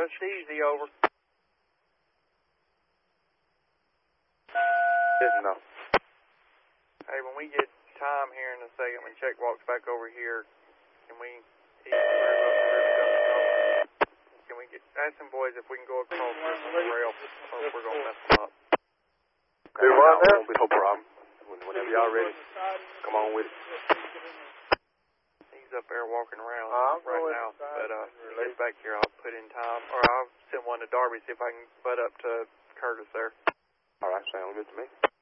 Rush easy, over. Didn't know. Hey, when we get time here in a second, when Chuck walks back over here, can we ask some boys if we can go across this rail, or if we're going to mess them up. Do what now? Won't be no problem. Whenever y'all ready, come on with it. He's up there walking around right now, but when he gets back here, I'll put in time, or I'll send one to Darby, see if I can butt up to Curtis there. All right, sounds good to me.